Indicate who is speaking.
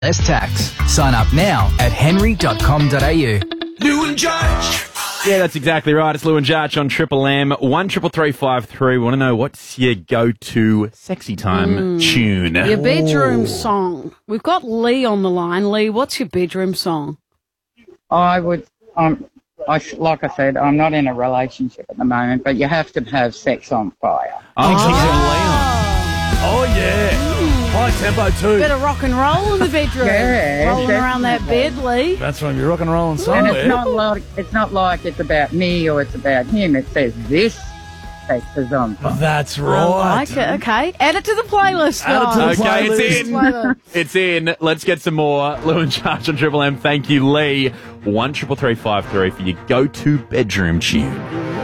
Speaker 1: Less tax. Sign up now at henry.com.au.
Speaker 2: Lou and Judge.
Speaker 3: Yeah, that's exactly right. It's Lou and Judge on Triple M. 133353. We want to know what's your go-to sexy time tune?
Speaker 4: Your bedroom song. We've got Lee on the line. Lee, what's your bedroom song?
Speaker 5: I would, like I said, I'm not in a relationship at the moment, but you have to have Sex on Fire.
Speaker 6: Oh, yeah. High tempo too.
Speaker 4: Bit of rock and roll in the bedroom.
Speaker 5: Yeah,
Speaker 4: rolling around that bed, Lee.
Speaker 6: That's when you're rock and rolling
Speaker 5: And
Speaker 6: somewhere.
Speaker 5: it's not like it's about me or it's about him. It says this Sex is on Fire.
Speaker 6: That's
Speaker 4: I
Speaker 6: right.
Speaker 4: like it. Okay. Add it to the playlist,
Speaker 6: Add it to
Speaker 4: guys.
Speaker 6: the
Speaker 3: Okay, it's
Speaker 6: playlist.
Speaker 3: in.
Speaker 4: Playlist.
Speaker 3: It's in. Let's get some more. Lou and Judge on Triple M. Thank you, Lee. 133353 for your go-to bedroom tune.